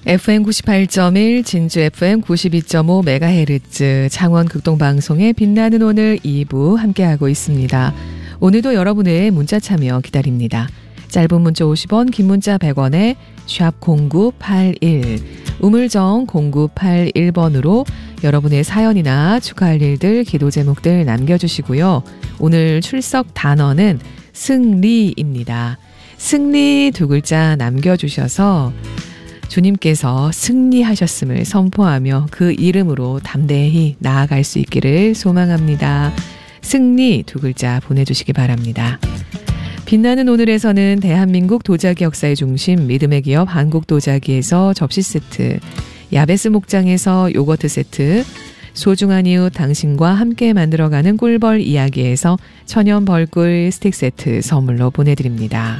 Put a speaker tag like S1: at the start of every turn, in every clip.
S1: FM 98.1 진주 FM 92.5MHz 창원 극동방송의 빛나는 오늘 2부 함께하고 있습니다. 오늘도 여러분의 문자 참여 기다립니다. 짧은 문자 50원, 긴 문자 100원에 샵 0981, 우물정 0981번으로 여러분의 사연이나 축하할 일들, 기도 제목들 남겨주시고요. 오늘 출석 단어는 승리입니다. 승리 두 글자 남겨주셔서 주님께서 승리하셨음을 선포하며 그 이름으로 담대히 나아갈 수 있기를 소망합니다. 승리 두 글자 보내주시기 바랍니다. 빛나는 오늘에서는 대한민국 도자기 역사의 중심 믿음의 기업 한국도자기에서 접시 세트, 야베스 목장에서 요거트 세트, 소중한 이웃 당신과 함께 만들어가는 꿀벌 이야기에서 천연 벌꿀 스틱 세트 선물로 보내드립니다.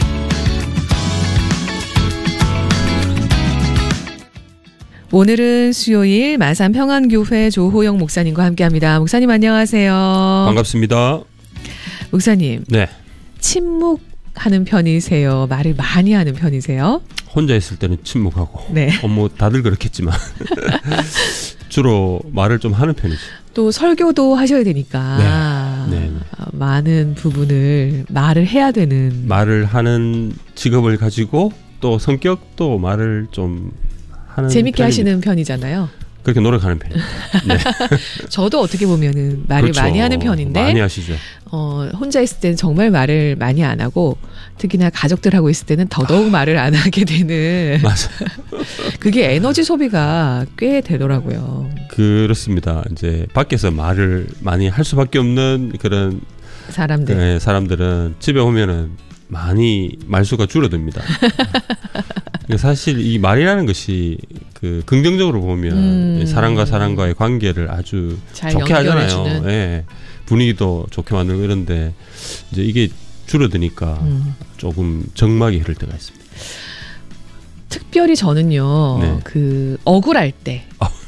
S1: 오늘은 수요일 마산 평안교회 조호영 목사님과 함께합니다. 목사님 안녕하세요.
S2: 반갑습니다.
S1: 목사님.
S2: 네.
S1: 침묵하는 편이세요? 말을 많이 하는 편이세요?
S2: 혼자 있을 때는 침묵하고.
S1: 네.
S2: 뭐 다들 그렇겠지만 주로 말을 좀 하는 편이죠.
S1: 또 설교도 하셔야 되니까
S2: 네.
S1: 많은 부분을 말을 해야 되는.
S2: 말을 하는 직업을 가지고 또 성격도 말을 좀 하는
S1: 재밌게
S2: 편입니다.
S1: 하시는 편이잖아요.
S2: 그렇게 노력하는 편입니다. 네.
S1: 저도 어떻게 보면은 말을
S2: 그렇죠.
S1: 많이 하는 편인데
S2: 많이 하시죠.
S1: 혼자 있을 때는 정말 말을 많이 안 하고 특히나 가족들하고 있을 때는 더더욱 말을 안 하게 되는.
S2: 맞아요.
S1: 그게 에너지 소비가 꽤 되더라고요.
S2: 그렇습니다. 이제 밖에서 말을 많이 할 수밖에 없는 그런
S1: 사람들.
S2: 네, 사람들은 집에 오면은 많이 말수가 줄어듭니다. 사실 이 말이라는 것이 그 긍정적으로 보면 사람과 사람과의 관계를 아주
S1: 잘
S2: 좋게 하잖아요.
S1: 연결해주는.
S2: 네, 분위기도 좋게 만들고 이런데 이제 이게 줄어드니까 조금 적막이 흐를 때가 있습니다.
S1: 특별히 저는요.
S2: 네.
S1: 그 억울할 때,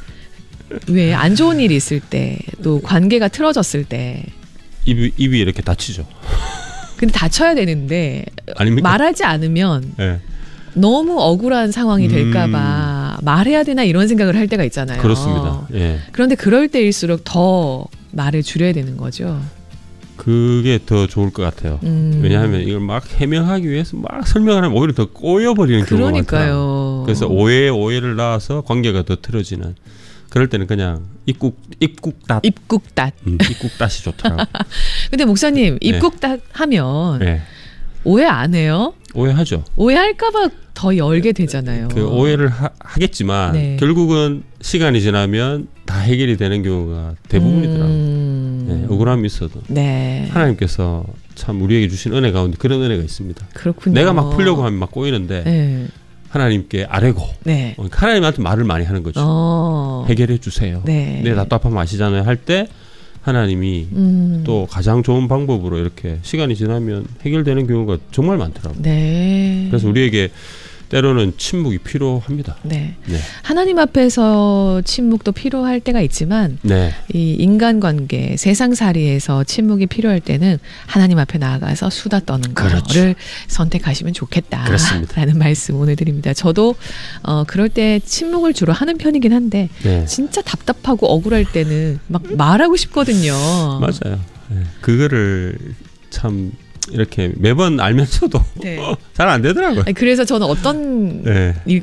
S1: 왜 안 좋은 일이 있을 때, 또 관계가 틀어졌을 때,
S2: 입이 이렇게 다치죠.
S1: 근데 다쳐야 되는데
S2: 아닙니까?
S1: 말하지 않으면
S2: 네.
S1: 너무 억울한 상황이 될까봐 말해야 되나 이런 생각을 할 때가 있잖아요.
S2: 그렇습니다. 예.
S1: 그런데 그럴 때일수록 더 말을 줄여야 되는 거죠.
S2: 그게 더 좋을 것 같아요. 왜냐하면 이걸 막 해명하기 위해서 막 설명을 하면 오히려 더 꼬여버리는 경우가 많더라고요.
S1: 그러니까요.
S2: 그래서 오해를 낳아서 관계가 더 틀어지는. 그럴 때는 그냥 입국닷. 입국닷이 좋더라고요.
S1: 근데 목사님 입국닷 하면
S2: 네.
S1: 오해 안 해요?
S2: 오해하죠.
S1: 오해할까봐 더 열게 되잖아요.
S2: 그 오해를 하겠지만
S1: 네.
S2: 결국은 시간이 지나면 다 해결이 되는 경우가 대부분이더라고요. 네, 억울함이 있어도.
S1: 네.
S2: 하나님께서 참 우리에게 주신 은혜 가운데 그런 은혜가 있습니다.
S1: 그렇군요.
S2: 내가 막 풀려고 하면 막 꼬이는데
S1: 네.
S2: 하나님께 아뢰고
S1: 네.
S2: 하나님한테 말을 많이 하는 거죠. 해결해 주세요.
S1: 네.
S2: 내 답답함 아시잖아요. 할 때 하나님이 또 가장 좋은 방법으로 이렇게 시간이 지나면 해결되는 경우가 정말 많더라고요.
S1: 네.
S2: 그래서 우리에게 때로는 침묵이 필요합니다.
S1: 네.
S2: 네.
S1: 하나님 앞에서 침묵도 필요할 때가 있지만
S2: 네.
S1: 이 인간관계, 세상살이에서 침묵이 필요할 때는 하나님 앞에 나아가서 수다 떠는
S2: 그렇죠.
S1: 거를 선택하시면 좋겠다.
S2: 그렇습니다.
S1: 라는 말씀 오늘 드립니다. 저도 그럴 때 침묵을 주로 하는 편이긴 한데
S2: 네.
S1: 진짜 답답하고 억울할 때는 막 말하고 싶거든요.
S2: 맞아요. 네. 그거를 참 이렇게 매번 알면서도
S1: 네.
S2: 잘 안 되더라고요.
S1: 아니, 그래서 저는 어떤
S2: 네.